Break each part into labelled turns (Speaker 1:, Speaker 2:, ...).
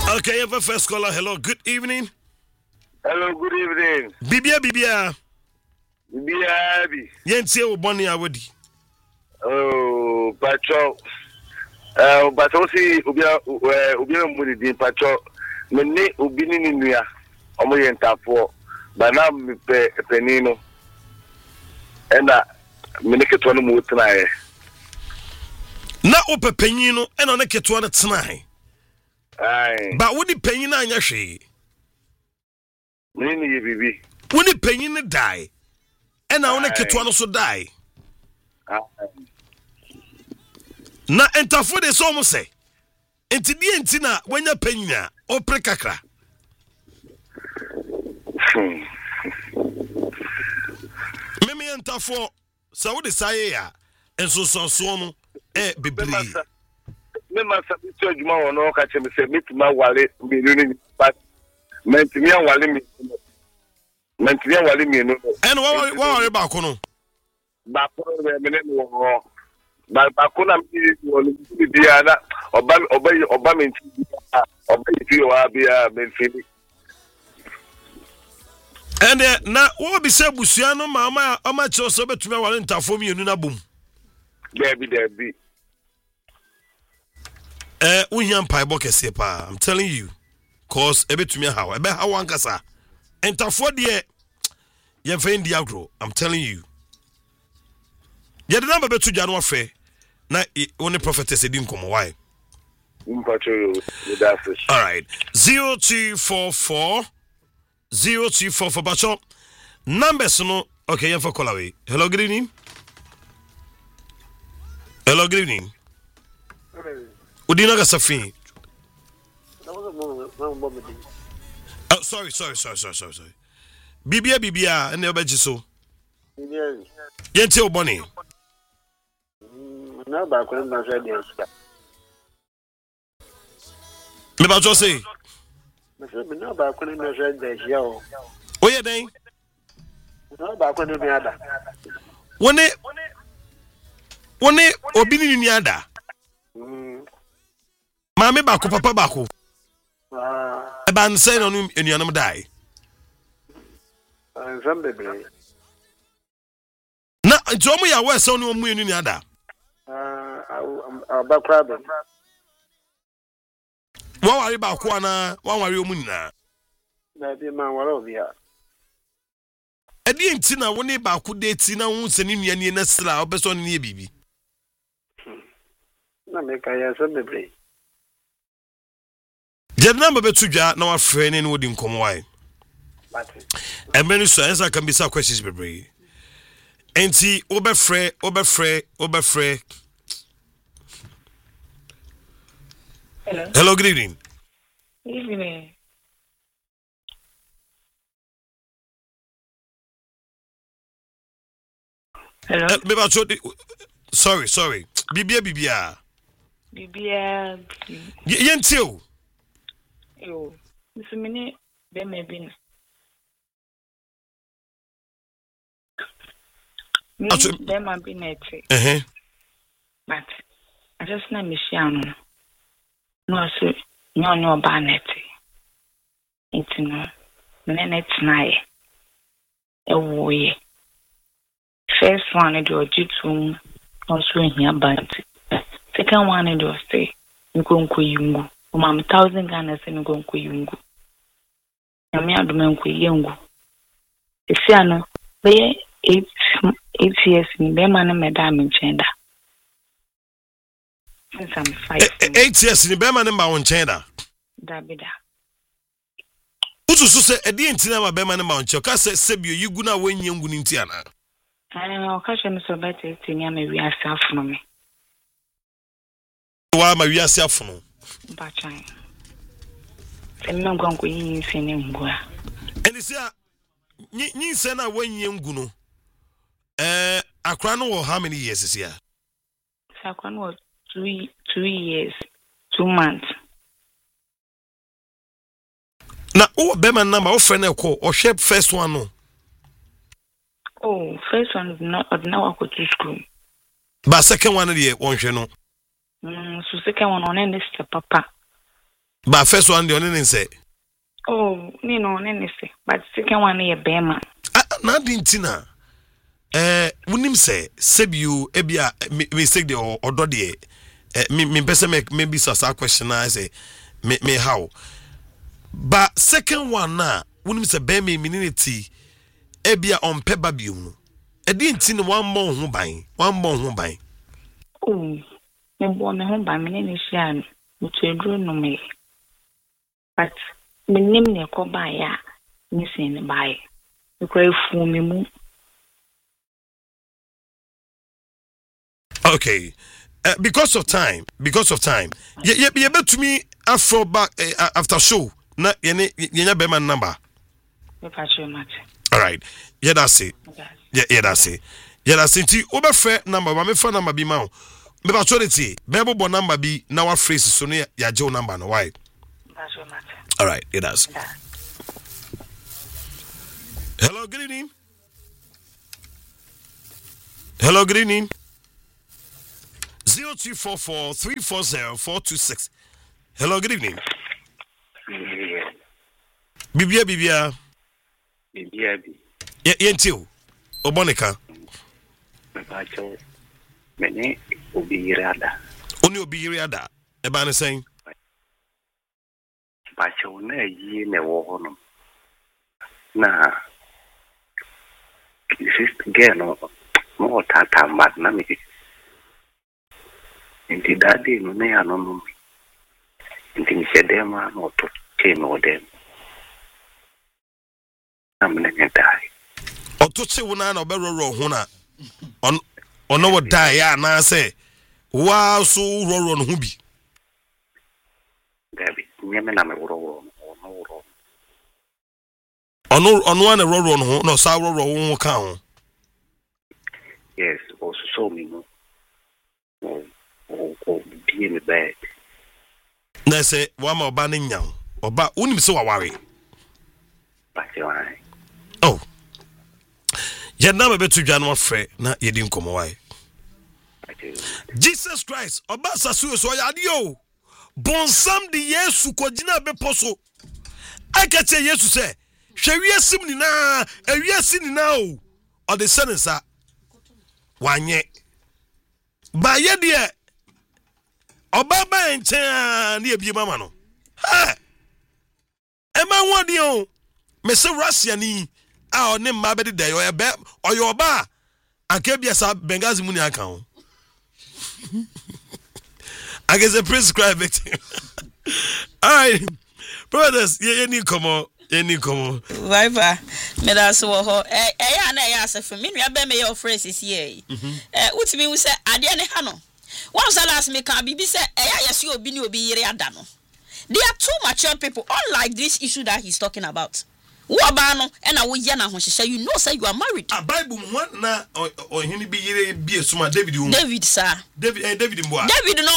Speaker 1: Okay, have a first caller. Hello, good evening.
Speaker 2: Hello, good evening.
Speaker 1: Bibia.
Speaker 2: Bibi.
Speaker 1: Yentie Oboni Awadi.
Speaker 2: Oh, Pacho. Pacho si ubia muni di Pacho. Mene ubini ni nuya. Omo yentafo. Bana mi penino. Ena mene keto no mu tnae.
Speaker 1: Na ope penino ena ne keto no tnae.
Speaker 2: Ai.
Speaker 1: Ba woni penyin anya hwe.
Speaker 2: Mene ye bibi.
Speaker 1: Woni penyin ne dai. Ena woni keto no so dai. Na entafo de so mo se. Enti die enti na wanya penyin a opre kakra. Meme entafo sa wo de saye ya enso so no bibli.
Speaker 2: Me masa bi to adwuma won no ka che me se metima wale menu ni but mentimi wale mi no
Speaker 1: and what worry ba ko no
Speaker 2: ba ko me ne wo ba ko na mi wo ni bia na oba mentimi oba yi wa bia mentimi
Speaker 1: and na wo bi se busua no mama che so betumi wale ntafo mi enu na bom
Speaker 2: Debbie
Speaker 1: Uhian Paibo kese pa. I'm telling you. Cause ebetumi hawa. Ebe hawa ankasa. Entafo de ye fein di agro. I'm telling you. Ye de number betu janu afe. Na only prophetess edi nkomo why? All right. 0244 Bacho. Numbers no. Okay, you for call away. Hello, good evening. Hello, good evening. Udina Gasafi. Oh, sorry. Bibia, and never so. Yente Oboni.
Speaker 3: No, back when I said yes.
Speaker 1: Me ba jo say.
Speaker 3: No, back when I said yes, yo.
Speaker 1: Oh, yeah, then.
Speaker 3: No, back when I had
Speaker 1: One Obini ni ada. Mame bako papa bako. Eba nse no enuanam dai.
Speaker 3: Some baby.
Speaker 1: Na ntomo ya we se no mu enu ni ada.
Speaker 3: Ba crab.
Speaker 1: Wa wari bako ana wa wari omu nyina.
Speaker 3: Na bi man wala obi ha.
Speaker 1: Edi enti na woni bako de ti na hu se ni nuani na sra obeso ne ye bibi.
Speaker 3: Na me ka ya some baby.
Speaker 1: Jedna mbe betudwa na wa frɛ ne no di nkomo wai. Emeni so answer can be some questions bebre. Enti obefrɛ. Hello, good evening.
Speaker 4: Evening. Hello.
Speaker 1: Sorry. Bibia. Yentio.
Speaker 4: Yo, this minute, there may be. There might be net. But I just know Michiano. No, sir, no, banet. It's no, minute night. Oh, yeah. First one, I do a jitu, also in here, but second one, I do stay. You go yungu. Umam 1,000 Ghana se ngo nko yungu. Na me adoma nko yengu. Esi ano be 8 years ni be ma na meda me nchenda. Since I'm 5.
Speaker 1: 8 years ni be ma na ma wo nchenda.
Speaker 4: Da bida.
Speaker 1: Utusu se edi ntina ma be ma na ma wo nche. Ka se sebio yigu na wo nyengu ni ntia na.
Speaker 4: O ka hwe no so beta tinya ma wi asafo me.
Speaker 1: Wa ma wi asafo no.
Speaker 4: Bachan. Semna ngwanko yin sene ngwa.
Speaker 1: Eni sia nyin se na wanye ngu no. Akra no wo how many years is here?
Speaker 4: Akra no 2 years, 2 months.
Speaker 1: Na o be man number o friend e call o shape first one no.
Speaker 4: Oh, first one is not ordinary go to school.
Speaker 1: But second one dey won hwe no.
Speaker 4: So second one on this papa.
Speaker 1: But first one, the only say.
Speaker 4: Oh, say. But second one, a bema.
Speaker 1: Nothing, Tina. Wouldn't say, Sebu, Ebia, mistake the or doddy. Me person make maybe a question. I say, me how. But second one now, wouldn't say, Bemi, minity, Ebia on Pebabium. I didn't see one more home buying.
Speaker 4: Oh, me born a home by my name is Jan, which you drew no me. But me name ne ko by ya, missing by. You crave for me.
Speaker 1: Okay. Because of time. You bet to me after back after show. Na yenya bema number. All right. Yeah, that's it. Yeah, that's it. Yeah, that's it. Oba fair number, but me phone number be ma. Me ba chority. Bebo bo number be na wa phrase so ne ya jo number no why. All right, it does. Hello, good evening. Hello, good evening. 0244-340-426. Hello, good evening. Bibia. Yentil. Obonica.
Speaker 3: Mene obiyirada.
Speaker 1: Only obiyirada. Ebane saying.
Speaker 3: Bacho na yi ne wo hono. Na. Sister girl no tata mat na mi. Inti dadi no ne anono. Inti mshedema no to cheno dem. Amne dai.
Speaker 1: Otoche wona na oberoro ho na ono wo dai ya na say wa so roro no ho bi.
Speaker 3: Dabi nyeme na me roro
Speaker 1: ono na roro no ho no sa roro wo ka ho.
Speaker 3: Yes, also so me no. Oh, be in the bed.
Speaker 1: Na say wa ma oba ne nyan. Oba unim se wa ware. Oh. Ya na be to dwan frɛ na yedi nkomo wai. Jesus Christ, oba sasu so ya de o. Bonsam de Yesu ko gina be poso. Aka che Yesu se, hwe wiesim ni na, awiasi ni na o. O de senensa. Wanye. Ba ye de oba ba enchen na ebie mama no. Ha. Ema wodi o. Mese Russia ni a oni mma be de oyo ba akebia sa Bengazi muni aka ho. I guess a prescribed victim. All right, brothers, you need come on.
Speaker 5: Viva, me da so ho. Ya na ya se for me nua be me your phrases here. Utimi we say ade ne ha no. Once last me can be say yes you obi ni obi yire ada no. They are too mature people, unlike this issue that he's talking about. Wabano and I will yana hoshisha, you know, say you are married.
Speaker 1: A Bible one na or him be yire be suma David,
Speaker 5: sir.
Speaker 1: David Mboa.
Speaker 5: David no,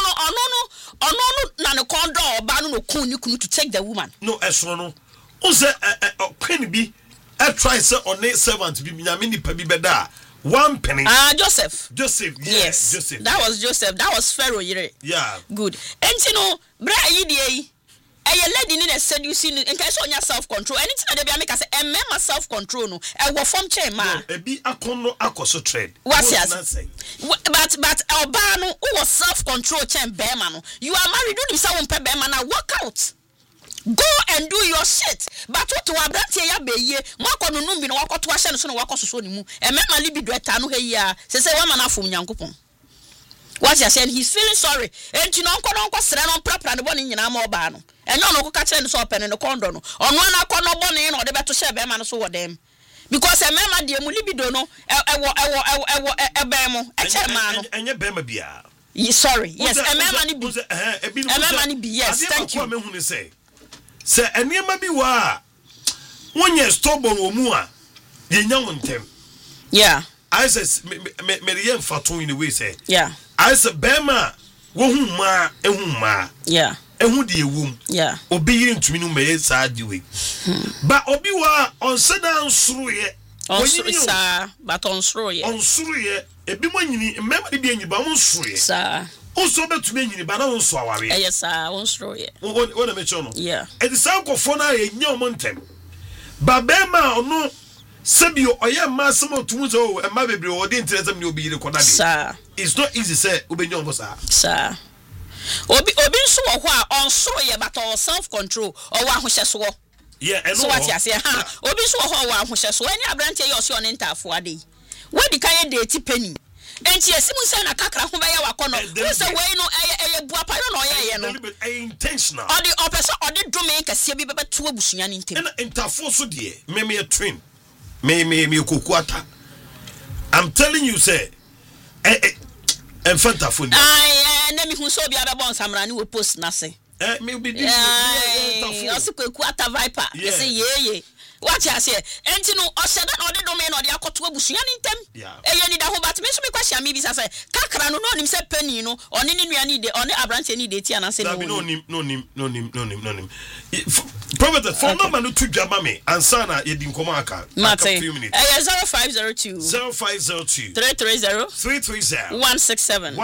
Speaker 5: na no condo or banu no kunu to take the woman.
Speaker 1: No, esrono. Unse can be a try say on a servant be mini pebi beda. 1 penny.
Speaker 5: Joseph.
Speaker 1: Yes. Joseph.
Speaker 5: That was Joseph. That was Pharaoh.
Speaker 1: Yeah.
Speaker 5: Good. And you know, bra yidi lady need a seducing in case on your self-control. Anything that they make us a member self-control no. Will form chain man.
Speaker 1: E be akono akoso trade.
Speaker 5: What's yes? But Obano who was self-control chain bear man. You are married. Do someone pay bear man. Walk out. Go and do your shit. But what to abranti ya be ye, mwako no numbi no wako to ahye no so no wako soso ni mu. E mema libido eta no he ya. Se wa mana afom Nyankopon. What you saying? He's feeling sorry. Enti no nko sere no prapra ne boni nyina ma oba no. Enyo no ko ka kire no so open no kondo no. Ono na akọ no boni no de beto hye be ma no so wo dem. Because e mema de mu libido no e be mo. E che ma no.
Speaker 1: Enye be ma bia.
Speaker 5: Sorry. Yes, e mema ni bi. E mema ni bi. Yes, thank you.
Speaker 1: Se eniema bi wa wonye stubborn wo mu a ye nya wontem.
Speaker 5: Yeah.
Speaker 1: I says me ye mfaton in the way say.
Speaker 5: Yeah.
Speaker 1: I said bema wo hu ma ehu ma.
Speaker 5: Yeah.
Speaker 1: Ehu de ewum.
Speaker 5: Yeah.
Speaker 1: Obi yire ntumi no me sa di we. Ba obi wa on seda nsuru ye.
Speaker 5: Onsuru sa, but onsuru ye.
Speaker 1: Onsuru ye. Ebi mo nyini mema de bi enyi ba onsuru ye.
Speaker 5: Sa.
Speaker 1: also betumi nyini ba na wo so aware
Speaker 5: yes sir won sro ye
Speaker 1: wona me cho no
Speaker 5: yeah
Speaker 1: e di san kofo na ye nya o montem ba be ma ono sebio oye ma sem otumu so e ma bebre o de interesam ni obi yire koda de
Speaker 5: sir
Speaker 1: it's not easy say obenya obo
Speaker 5: sir obi nso wo ho a on sro ye but all self control or wa hohye so
Speaker 1: yeah and
Speaker 5: so what you say ha obi nso wo ho wa hohye so any abrante ye osi on intafo ade we di kan ye date penny enti esimu say na kakra ho be ye wakono we say we no eye bua pa no ye no
Speaker 1: intentional
Speaker 5: odi opese odi dome kase bi bebeto abusua ni ntem
Speaker 1: na intafo so de me twin me kokuata I'm telling you say en fantafo ni
Speaker 5: na mi hu so bia be bon samra ni we post na se
Speaker 1: me be di
Speaker 5: o kokuata viper you say ye what you say enti no o se da odi dome na odi akoto abusua ni ntem eye ni da ho bat me so me kwahia me bi sa say kakra no nim se penny no oni ni nua ni de oni abrante ni de ti ana se
Speaker 1: no nim Prophet for number no to jama me ansana ye din komo aka
Speaker 5: a few minutes 0502 330 167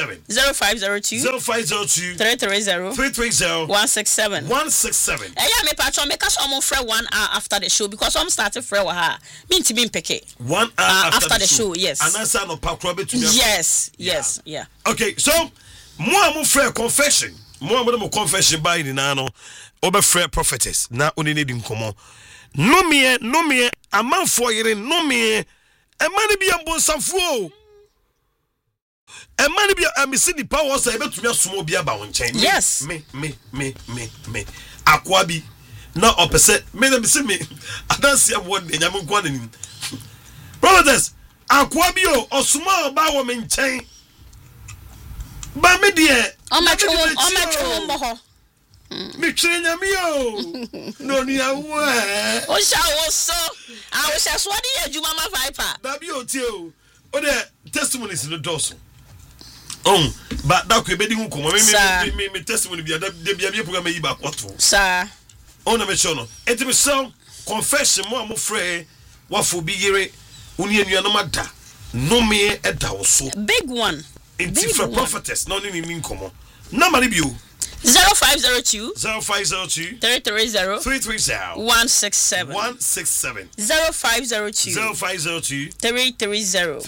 Speaker 5: 0502 330 167 eya me patcho me ka so mo frɛ 1 hour after the show because I'm started frɛ wa ha me nti me peke
Speaker 1: 1 hour
Speaker 5: after the show yes
Speaker 1: anasa no pakro betumi
Speaker 5: yes
Speaker 1: okay so mo frɛ confession mo confession by ni na no obefrɛ prophetess na oni ne di nkomo nomie amanfo yere nomie emane bia mbonsamfo emane bia amisi di power say betumi asomo bia ba won chen
Speaker 5: yes
Speaker 1: me akwa bi na opese me na misi me adansi abo de nyame nko na nim prophetess akwa bi o osoma ba wo me nchen ba me de
Speaker 5: o matwo mo ho
Speaker 1: me trenya me o no ni awo
Speaker 5: o sha wo so a wo sha so de adwuma ma viper
Speaker 1: da bi o tie o de testimonies no doso but that could be the nkomo me testimony bia da bia program yi ba kwoto
Speaker 5: sir
Speaker 1: na me show no enti me so confession mo frɛ wafo bi yere uni anua no mada no me eda wo so
Speaker 5: big one
Speaker 1: enti for prophetess no ni nkomo na mari bio
Speaker 5: 0502
Speaker 1: 330
Speaker 5: 167
Speaker 1: 167
Speaker 5: 0502 330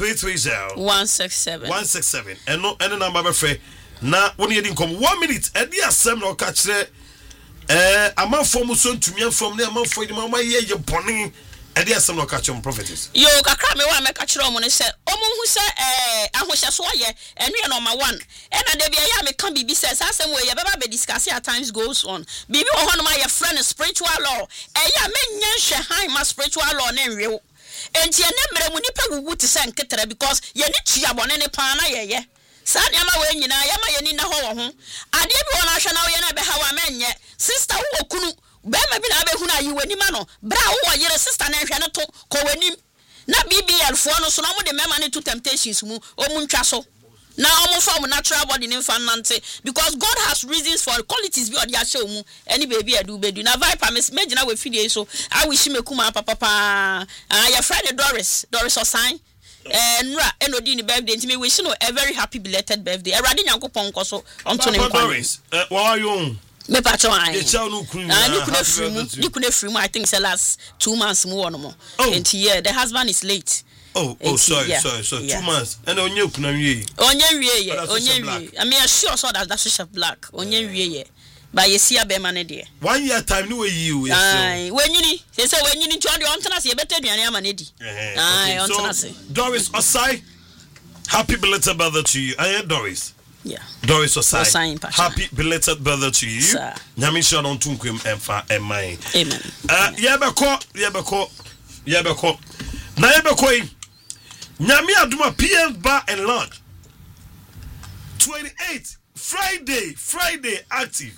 Speaker 5: 167
Speaker 1: and number be frɛ na woni yedi nkomo 1 minute e dia asem na o ka kire amanfo mu so ntumi from na amanfo di mama ye bone e dia asem na o ka kire prophetess
Speaker 5: yo kakra me wa me ka kire omo ne se omo hu se ahohye so ye enu ye number 1 e na de bia ya me kan bibi se asem we ye beba be discuss at times goes on bibi wo hono ma ye friend spiritual law ya me nyanhwe han ma spiritual law na nwe enti ene mere mu nipa gugu te se nketere because ye ni tua bone ne pa na ye Sadi ama we nyina yama ye ni na ho wo ho ade bi wona hwe na we na be ha wa menye sister wo kunu be ma bi na be hu na yi wani ma no bra wo yere sister na hwe ne to ko wani na BBL fo no so na mo de mema ne to temptations mu o mu ntwa so na o mo form natural body ne fan nante because God has reasons for qualities bi o de a show mu any baby adu bedu na viper me gina we fidie so I wish me kuma papa your friend Doris Osan Nra enodi ni birthday ntimi wish no a very happy belated birthday erade nyankopon nkoso onto ne nkwa
Speaker 1: Doris what are you
Speaker 5: me patcho an
Speaker 1: the child no kunu
Speaker 5: ni kuna free I think say last 2 months mu wono mo and yeah the husband is late
Speaker 1: sorry 2 months and onye kuna wie
Speaker 5: I mean sure so that's Chef Black onye wie ye ba yesia be ma ne de
Speaker 1: 1 year time no we you
Speaker 5: wenyini say wenyini nti on tena se ye beta duane ama ne di on tena se
Speaker 1: Doris Osai happy belated birthday to you Doris Doris Osai happy belated birthday to you nyame sha don tunkwem emfa emai
Speaker 5: amen
Speaker 1: yebeko na yebeko yi nyame aduma PM bar and lunch 28 Friday active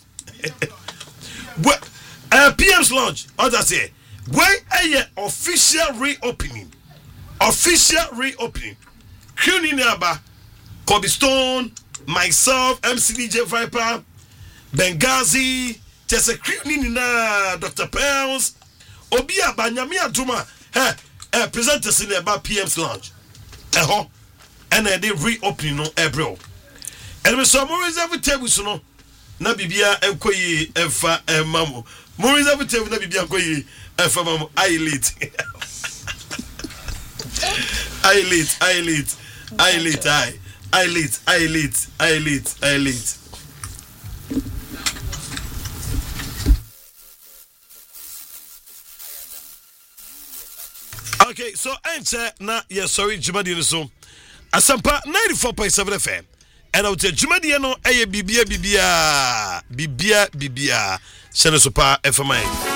Speaker 1: PM's launch others say when a official reopening Kuni Naba Kobe Stone myself MCDJ Viper Benghazi Tessa Kuni na Dr. Pounds Obia Banyami Aduma presenters in about PM's launch and they reopening no April And so more reserve table no na bibia enkoyi efa emamo. More reserve table na bibia enkoyi efa mamo. Eyelid. Okay, so answer na yes sorry Jumadi no so. Asampa 94.7 FM. And I would say Jumadi no bibia. Shene so pa FMI.